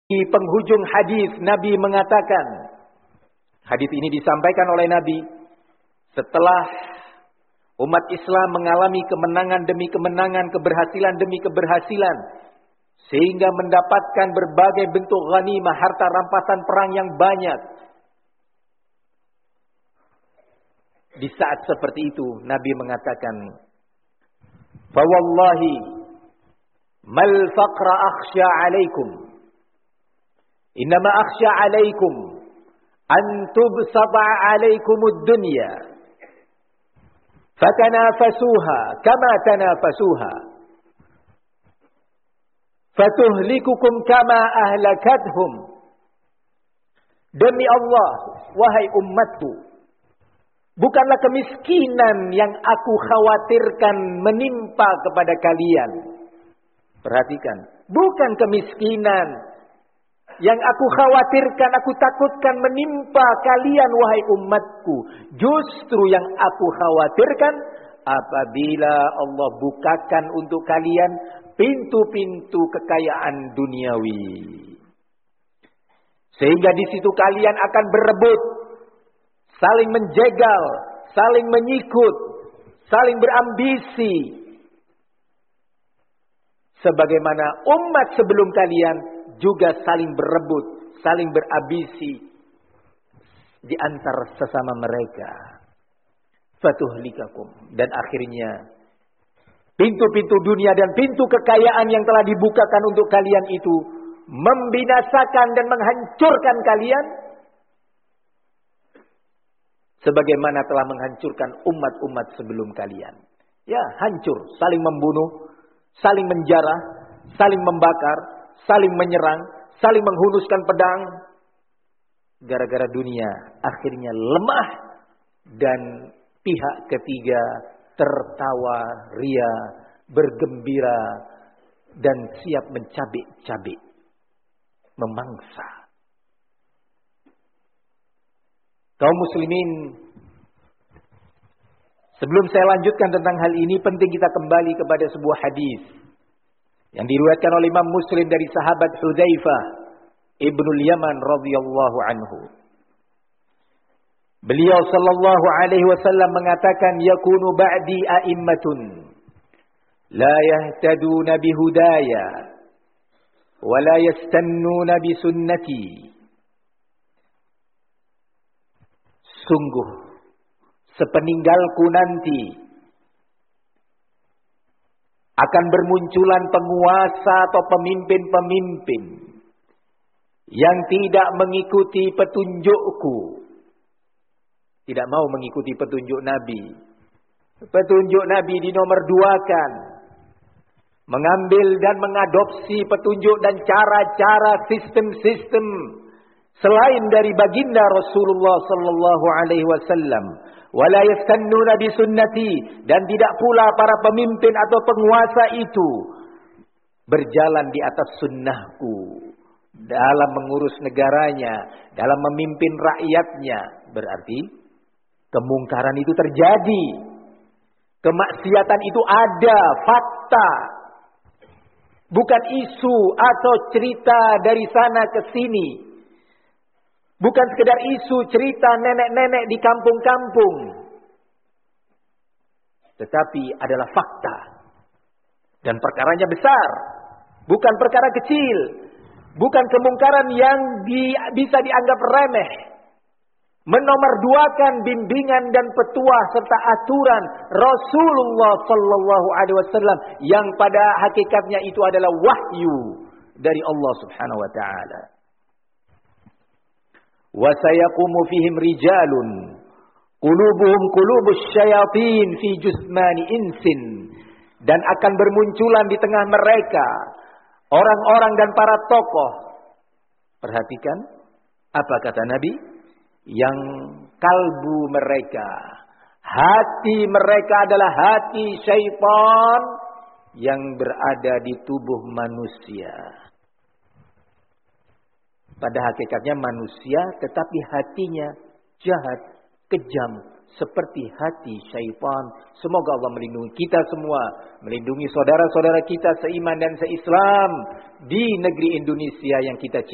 Di penghujung hadis Nabi mengatakan, hadis ini disampaikan oleh Nabi setelah umat Islam mengalami kemenangan demi kemenangan, keberhasilan demi keberhasilan, sehingga mendapatkan berbagai bentuk ghanimah, harta rampasan perang yang banyak. Di saat seperti itu Nabi mengatakan, "Fa wallahi mal faqra akhsha 'alaikum. Innama akhsha 'alaikum an tubsata 'alaikumud dunya. Fatanafasuha kama tanafasuha. Fatuhlikukum kama ahlakathum." Demi Allah, wahai umatku, bukanlah kemiskinan yang aku khawatirkan menimpa kepada kalian. Perhatikan, bukan kemiskinan yang aku khawatirkan, aku takutkan menimpa kalian wahai umatku. Justru yang aku khawatirkan apabila Allah bukakan untuk kalian pintu-pintu kekayaan duniawi. Sehingga di situ kalian akan berebut, saling menjegal, saling menyikut, saling berambisi. Sebagaimana umat sebelum kalian juga saling berebut, saling berambisi di antara sesama mereka. Fatuhlikakum, dan akhirnya pintu-pintu dunia dan pintu kekayaan yang telah dibukakan untuk kalian itu membinasakan dan menghancurkan kalian, sebagaimana telah menghancurkan umat-umat sebelum kalian. Ya, hancur, saling membunuh, saling menjarah, saling membakar, saling menyerang, saling menghunuskan pedang. Gara-gara dunia akhirnya lemah dan pihak ketiga tertawa ria, bergembira dan siap mencabik-cabik, memangsa. Kaum muslimin, sebelum saya lanjutkan tentang hal ini, penting kita kembali kepada sebuah hadis yang diriwayatkan oleh Imam Muslim dari sahabat Hudzaifah Ibnul Yaman radhiyallahu anhu. Beliau sallallahu alaihi wasallam mengatakan, yakunu ba'di a'immatun la yahtaduna bihudaya wa la yastannuna bisunnati. Sungguh sepeninggalku nanti akan bermunculan penguasa atau pemimpin-pemimpin yang tidak mengikuti petunjukku, tidak mau mengikuti petunjuk Nabi. Petunjuk Nabi dinomorduakan, mengambil dan mengadopsi petunjuk dan cara-cara sistem-sistem selain dari baginda Rasulullah sallallahu alaihi wasallam. Wala yastannuna bisunnati, dan tidak pula para pemimpin atau penguasa itu berjalan di atas sunnahku dalam mengurus negaranya, dalam memimpin rakyatnya. Berarti kemungkaran itu terjadi, kemaksiatan itu ada, fakta, bukan isu atau cerita dari sana ke sini. Bukan sekedar isu cerita nenek-nenek di kampung-kampung, tetapi adalah fakta. Dan perkaranya besar, bukan perkara kecil, bukan kemungkaran yang bisa dianggap remeh. Menomorduakan bimbingan dan petuah serta aturan Rasulullah sallallahu alaihi wasallam yang pada hakikatnya itu adalah wahyu dari Allah Subhanahu wa taala. Wa sayaqumu fihim rijalun qulubuhum qulubus syayatin fi jusmani insin, dan akan bermunculan di tengah mereka orang-orang dan para tokoh. Perhatikan apa kata Nabi, yang kalbu mereka, hati mereka adalah hati syaitan yang berada di tubuh manusia. Pada hakikatnya manusia, tetapi hatinya jahat, kejam, seperti hati syaitan. Semoga Allah melindungi kita semua, melindungi saudara-saudara kita seiman dan seislam di negeri Indonesia yang kita cintai.